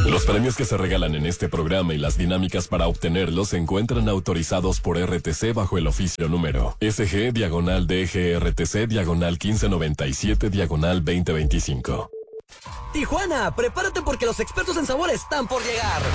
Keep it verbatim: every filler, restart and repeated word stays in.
Los premios que se regalan en este programa y las dinámicas para obtenerlos se encuentran autorizados por R T C bajo el oficio número S G diagonal D G R T C diagonal quince noventa y siete diagonal veinte veinticinco. Tijuana, prepárate porque los expertos en sabor están por llegar.